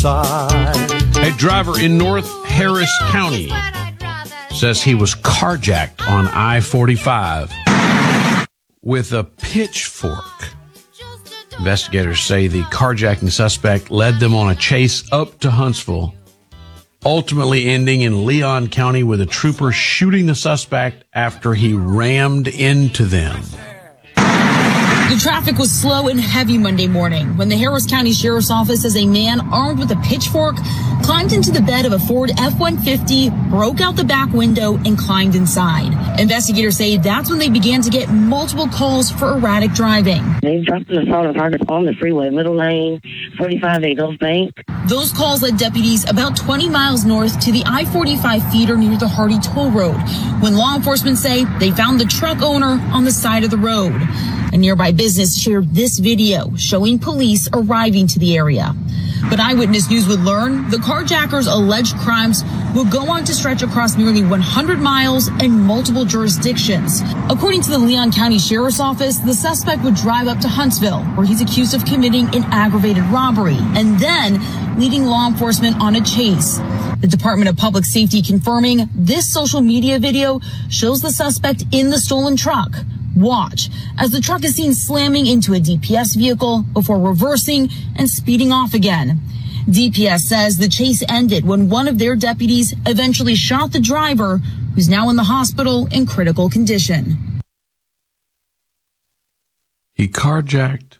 A driver in North Harris County says he was carjacked on I-45 with a pitchfork. Investigators say the carjacking suspect led them on a chase up to Huntsville, ultimately ending in Leon County with a trooper shooting the suspect after he rammed into them. The traffic was slow and heavy Monday morning when the Harris County Sheriff's Office says a man armed with a pitchfork climbed into the bed of a Ford F-150, broke out the back window, and climbed inside. Investigators say that's when they began to get multiple calls for erratic driving. They dropped the assault target on the freeway, middle lane, 45 Gulf Bank. Those calls led deputies about 20 miles north to the I-45 feeder near the Hardy Toll Road, when law enforcement say they found the truck owner on the side of the road. A nearby business shared this video showing police arriving to the area. But Eyewitness News would learn the carjacker's alleged crimes will go on to stretch across nearly 100 miles and multiple jurisdictions. According to the Leon County Sheriff's Office, the suspect would drive up to Huntsville, where he's accused of committing an aggravated robbery, and then leading law enforcement on a chase. The Department of Public Safety confirming this social media video shows the suspect in the stolen truck. Watch as the truck is seen slamming into a DPS vehicle before reversing and speeding off again. DPS says the chase ended when one of their deputies eventually shot the driver, who's now in the hospital in critical condition. He carjacked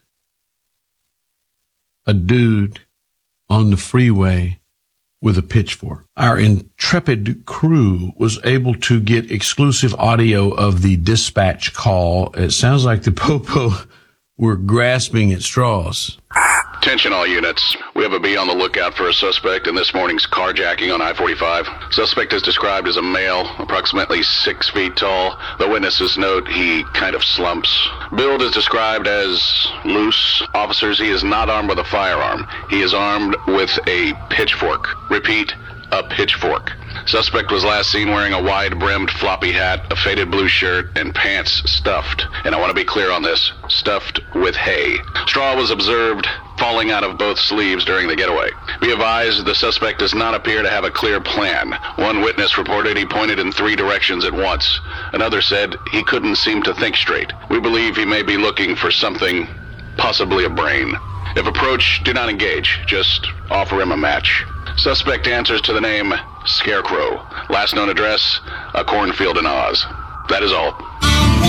a dude on the freeway with a pitchfork. Our intrepid crew was able to get exclusive audio of the dispatch call. It sounds like the Popo were grasping at straws. Attention all units. We have a be on the lookout for a suspect in this morning's carjacking on I-45. Suspect is described as a male, approximately 6 feet tall. The witnesses note he kind of slumps. Build is described as loose. Officers, he is not armed with a firearm. He is armed with a pitchfork. Repeat, a pitchfork. Suspect was last seen wearing a wide-brimmed floppy hat, a faded blue shirt, and pants stuffed. And I want to be clear on this, stuffed with hay. Straw was observed falling out of both sleeves during the getaway. Be advised, the suspect does not appear to have a clear plan. One witness reported he pointed in 3 directions at once. Another said he couldn't seem to think straight. We believe he may be looking for something, possibly a brain. If approached, do not engage. Just offer him a match. Suspect answers to the name Scarecrow. Last known address, a cornfield in Oz. That is all.